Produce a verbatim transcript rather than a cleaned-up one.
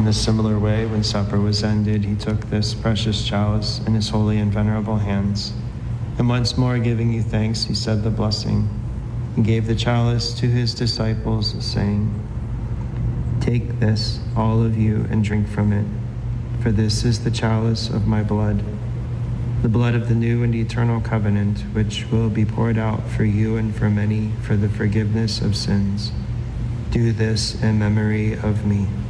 a similar way, when supper was ended, he took this precious chalice in his holy and venerable hands, and once more giving you thanks, he said the blessing. He gave the chalice to his disciples, saying, "Take this, all of you, and drink from it, for this is the chalice of my blood, the blood of the new and eternal covenant, which will be poured out for you and for many for the forgiveness of sins. Do this in memory of me."